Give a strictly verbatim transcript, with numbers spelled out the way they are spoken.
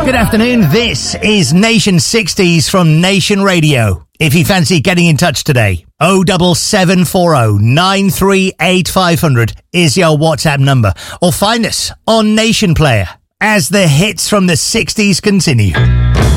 Good afternoon. This is Nation sixties from Nation Radio. If you fancy getting in touch today, oh double seven four oh nine three eight five hundred is your WhatsApp number, or find us on Nation Player as the hits from the sixties continue.